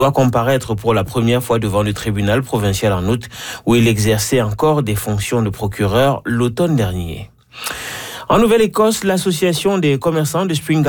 doit comparaître pour la première fois devant le tribunal provincial en août, où il exerçait encore des fonctions de procureur l'automne dernier. En Nouvelle-Écosse, l'association des commerçants de Spring